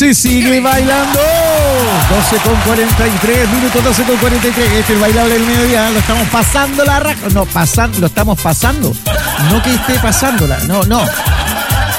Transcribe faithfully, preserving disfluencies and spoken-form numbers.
Se sigue bailando. doce con cuarenta y tres, minutos doce con cuarenta y tres. Este es el bailable del mediodía. Lo estamos pasando la raja. No, pasando, lo estamos pasando. No que esté pasándola. No, no.